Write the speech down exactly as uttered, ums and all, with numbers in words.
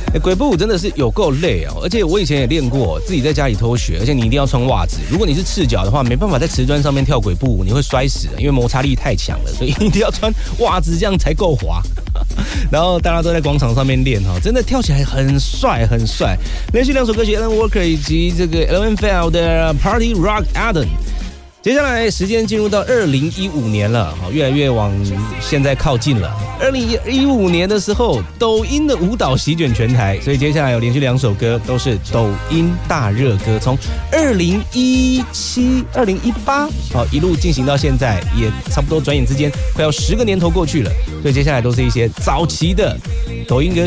欸、鬼步舞真的是有够累哦，而且我以前也练过，自己在家里偷学，而且你一定要穿袜子。如果你是赤脚的话，没办法在瓷砖上面跳鬼步舞，你会摔死，因为摩擦力太强了，所以一定要穿袜子，这样才够滑。然后大家都在广场上面练哈，真的跳起来很帅很帅。连续两首歌曲 Alan Walker 以及这个 Ellen Fell 的 Party Rock Adam。接下来时间进入到二零一五年了，越来越往现在靠近了。二零一五年的时候，抖音的舞蹈席卷全台，所以接下来有连续两首歌都是抖音大热歌，从二零一七、二零一八好一路进行到现在，也差不多转眼之间快要十个年头过去了。所以接下来都是一些早期的抖音歌